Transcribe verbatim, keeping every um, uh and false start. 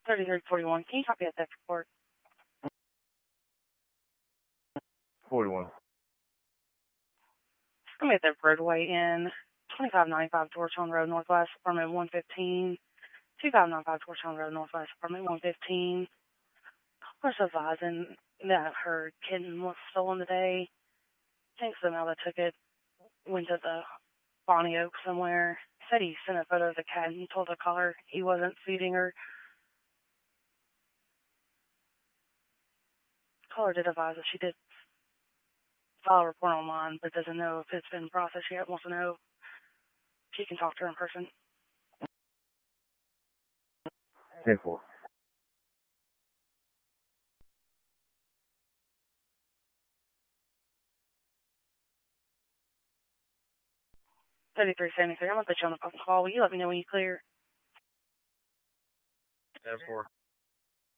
thirty-three forty-one. Can you copy that theft report? forty-one. I'm at the roadway in twenty-five ninety-five Georgetown Road Northwest, apartment one fifteen. twenty-five ninety-five Georgetown Road Northwest, apartment one fifteen. Caller's advising that her kitten was stolen today. Thanks somehow that took it, went to the Bonnie Oak somewhere. Said he sent a photo of the cat and told the caller he wasn't feeding her. Caller did advise that she did file a report online, but doesn't know if it's been processed yet. Wants to know if she can talk to her in person. ten four. thirty-three seventy-three. I'm going to put you on the phone call. Will you let me know when you clear? ten four.